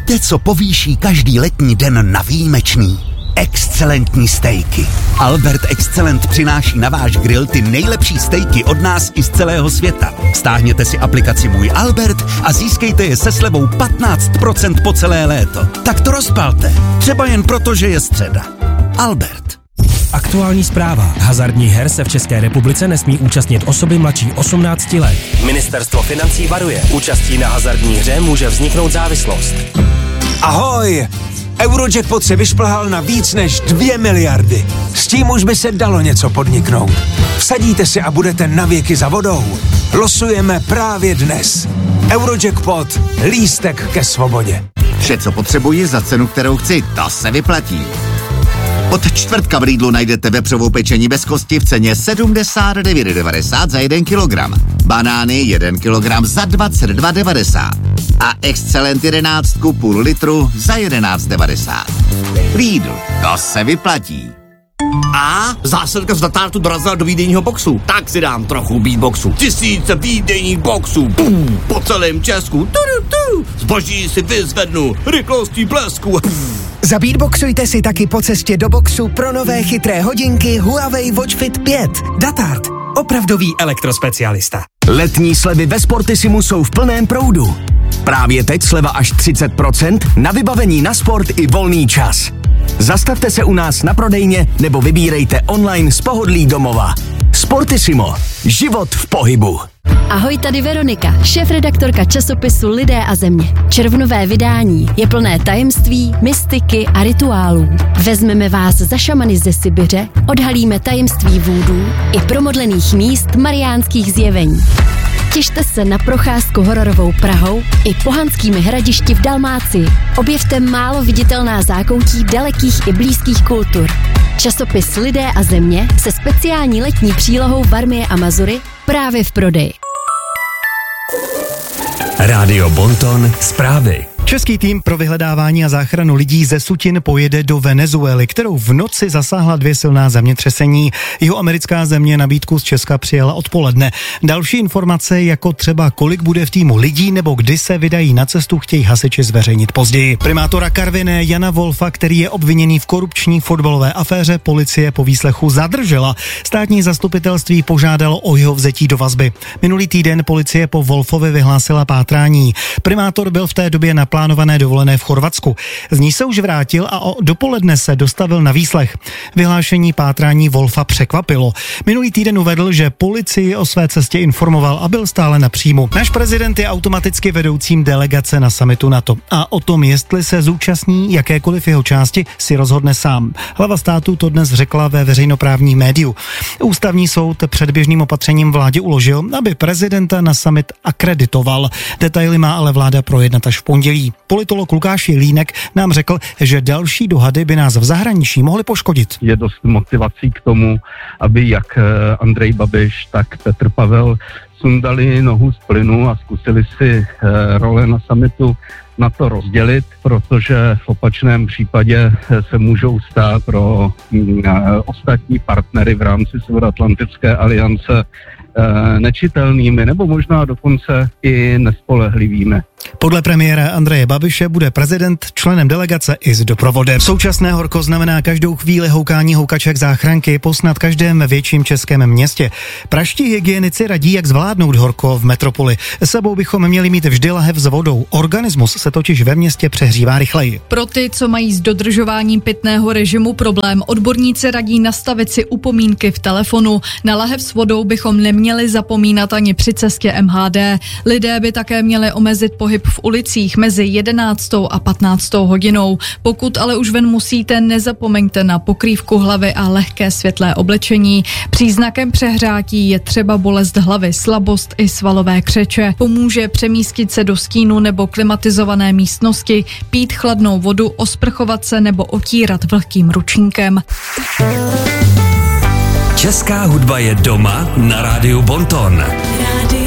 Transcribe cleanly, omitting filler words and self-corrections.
Víte, co povýší každý letní den na výjimečný? Excelentní stejky. Albert Excelent přináší na váš grill ty nejlepší stejky od nás i z celého světa. Stáhněte si aplikaci Můj Albert a získejte je se slevou 15% po celé léto. Tak to rozpalte. Třeba jen proto, že je středa. Albert. Aktuální zpráva. Hazardních her se v České republice nesmí účastnit osoby mladší 18 let. Ministerstvo financí varuje. Účastí na hazardní hře může vzniknout závislost. Ahoj! Eurojackpot se vyšplhal na víc než 2 miliardy. S tím už by se dalo něco podniknout. Vsadíte si a budete navěky za vodou. Losujeme právě dnes. Eurojackpot. Lístek ke svobodě. Vše, co potřebuji za cenu, kterou chci, to se vyplatí. Od čtvrtka v Lidlu najdete vepřovou pečení bez kosti v ceně 79,90 za 1 kilogram. Banány 1 kilogram za 22,90. A Excelent 11 půl litru za 11,90. Lidl, to se vyplatí. A zásilka z Datártu dorazila do výdejního boxu. Tak si dám trochu beatboxu. 1000 výdejních boxů. Po celém Česku. Zboží si vyzvednu rychlostí blesku. Zabeatboxujte si taky po cestě do boxu pro nové chytré hodinky Huawei Watch Fit 5. Datart. Opravdový elektrospecialista. Letní slevy ve Sportissimu jsou v plném proudu. Právě teď sleva až 30% na vybavení na sport i volný čas. Zastavte se u nás na prodejně nebo vybírejte online z pohodlí domova. Sportissimo. Život v pohybu. Ahoj, tady Veronika, šéfredaktorka časopisu Lidé a země. Červnové vydání je plné tajemství, mystiky a rituálů. Vezmeme vás za šamany ze Sibiře, odhalíme tajemství vůdů i promodlených míst mariánských zjevení. Těšte se na procházku hororovou Prahou i pohanskými hradišti v Dalmácii. Objevte málo viditelná zákoutí dalekých i blízkých kultur. Časopis Lidé a země se speciální letní přílohou Varmie a Mazury právě v prodeji. Rádio Bonton zprávy. Český tým pro vyhledávání a záchranu lidí ze Sutin pojede do Venezuely, kterou v noci zasáhla 2 silná zemětřesení. Jihoamerická země nabídku z Česka přijala odpoledne. Další informace, jako třeba kolik bude v týmu lidí nebo kdy se vydají na cestu, chtějí hasiči zveřejnit později. Primátora Karviné Jana Wolfa, který je obviněný v korupční fotbalové aféře, policie po výslechu zadržela. Státní zastupitelství požádalo o jeho vzetí do vazby. Minulý týden policie po Wolfovi vyhlásila pátrání. Primátor byl v té době na plánované dovolené v Chorvatsku. Z ní se už vrátil a o dopoledne se dostavil na výslech. Vyhlášení pátrání Wolfa překvapilo. Minulý týden uvedl, že policii o své cestě informoval a byl stále na příjmu. Náš prezident je automaticky vedoucím delegace na summitu NATO a o tom, jestli se zúčastní jakékoliv jeho části, si rozhodne sám. Hlava státu to dnes řekla ve veřejnoprávním médiu. Ústavní soud předběžným opatřením vládě uložil, aby prezidenta na summit akreditoval. Detaily má ale vláda projednat až v pondělí. Politolog Lukáš Jelínek nám řekl, že další dohady by nás v zahraničí mohly poškodit. Je dost motivací k tomu, aby jak Andrej Babiš, tak Petr Pavel sundali nohu z plynu a zkusili si role na summitu na to rozdělit, protože v opačném případě se můžou stát pro ostatní partnery v rámci Severoatlantické aliance nečitelnými nebo možná dokonce i nespolehlivými. Podle premiéra Andreje Babiše bude prezident členem delegace i s doprovodem. Současné horko znamená každou chvíli houkání houkaček záchranky po snad každém větším českém městě. Praští hygienici radí, jak zvládnout horko v metropoli. S sebou bychom měli mít vždy lahev s vodou. Organismus se totiž ve městě přehřívá rychleji. Pro ty, co mají s dodržováním pitného režimu problém, odborníci radí nastavit si upomínky v telefonu. Na lahev s vodou bychom neměli zapomínat ani při cestě MHD. Lidé by také měli omezit pohyb v ulicích mezi 11. a 15. hodinou. Pokud ale už ven musíte, nezapomeňte na pokrývku hlavy a lehké světlé oblečení. Příznakem přehrátí je třeba bolest hlavy, slabost i svalové křeče. Pomůže přemístit se do stínu nebo klimatizované místnosti, pít chladnou vodu, osprchovat se nebo otírat vlhkým ručníkem. Česká hudba je doma na rádiu Bonton.